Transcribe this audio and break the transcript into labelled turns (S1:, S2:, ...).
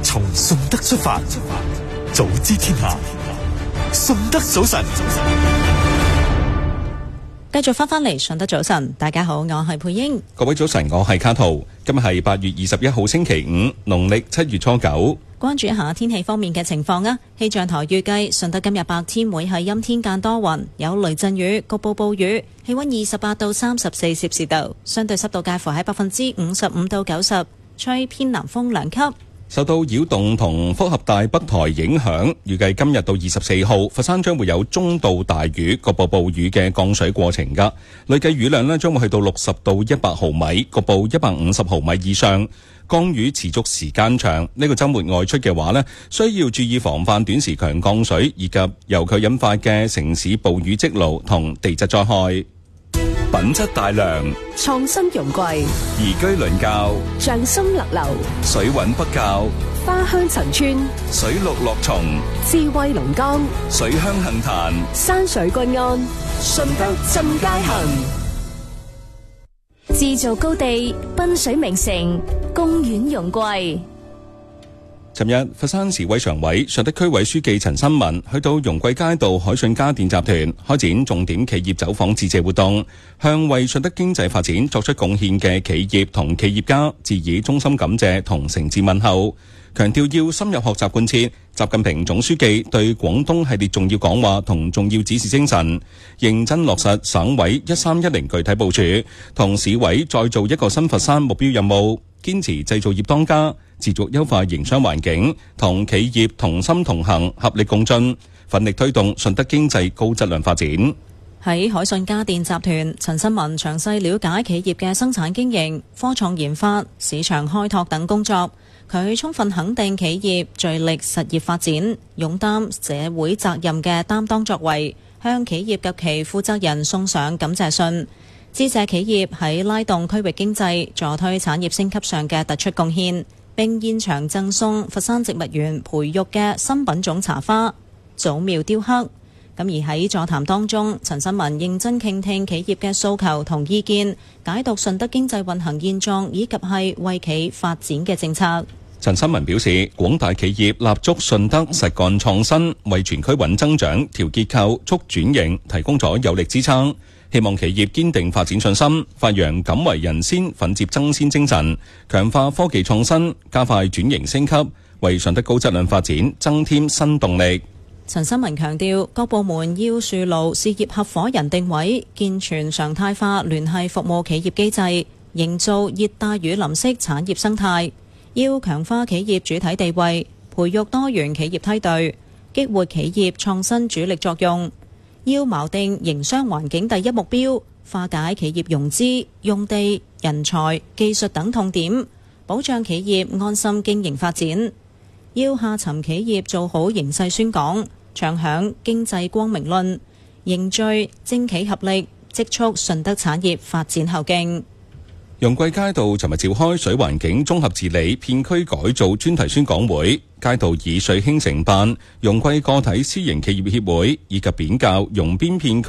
S1: 從順德出發，早知天下，順德早晨。
S2: 繼續翻嚟順德早晨，大家好，我係佩英。
S3: 各位早晨，我係卡圖。今日係8月21號星期五，農曆7月初9。
S2: 關注一下天氣方面嘅情況啊！氣象台預計順德今日白天會係陰天間多雲，有雷陣雨，局部暴雨，氣溫28到34攝氏度，相對濕度介乎喺55%到90%，吹偏南風2級。
S3: 受到擾動同複合大北台影響，預計今日到24號，佛山將會有中到大雨、局部暴雨嘅降水過程㗎。累計雨量將會去到60到100毫米，局部150毫米以上。降雨持續時間長，呢個週末外出嘅話需要注意防範短時強降水以及由佢引發嘅城市暴雨積澇同地質災害。品質大良，
S4: 創新容貴，
S3: 宜居鄰教，
S4: 匠心勒流，
S3: 水穩不教，
S4: 花香陳村，
S3: 水綠樂松，
S4: 智慧龍崗，
S3: 水鄉杏壇，
S4: 山水均安，順德浸街行。製造高地，濱水名城，公園容桂。
S3: 尋日，佛山市委常委、順德區委書記陳新文去到容桂街道海信家電集團開展重點企業走訪致謝活動，向為順德經濟發展作出貢獻嘅企業同企業家致以衷心感謝同誠摯問候，強調要深入學習貫徹習近平總書記對廣東系列重要講話同重要指示精神，認真落實省委1310具體部署，同市委再造一個新佛山目標任務，堅持製造業當家，持續優化營商環境，同企業同心同行，合力共進，奮力推動順德經濟高質量發展。
S2: 喺海信家電集團，陳新文詳細了解企業嘅生產經營、科創研發、市場開拓等工作。佢充分肯定企業聚力實業發展、勇擔社會責任嘅擔當作為，向企業及其負責人送上感謝信，致謝企業喺拉動區域經濟、助推產業升級上嘅突出貢獻，並現場贈送佛山植物園培育嘅新品種茶花、祖苗雕刻。咁而喺座談當中，陳新文認真傾聽企業嘅訴求同意見，解讀順德經濟運行現狀以及係為企發展嘅政策。
S3: 陳新文表示，廣大企業立足順德實幹創新，為全區穩增長、調結構、促轉型提供咗有力支撐。希望企業堅定發展信心，發揚敢為人先、奮接爭先精神，強化科技創新，加快轉型升級，為順德高質量發展增添新動力。
S2: 陳新文強調，各部門要樹牢事業合夥人定位，健全常態化聯繫服務企業機制，營造熱帶雨林式產業生態。要強化企業主體地位，培育多元企業梯隊，激活企業創新主力作用。要錨定營商環境第一目標，化解企業融資、用地、人才、技術等痛點，保障企業安心經營發展。要下沉企業做好形勢宣講，唱響經濟光明論，凝聚政企合力，積蓄順德產業發展後勁。
S3: 容桂街道尋日召開水環境綜合治理片區改造專題宣講會，街道以瑞興承辦、容桂個體私營企業協會以及扁教容邊片區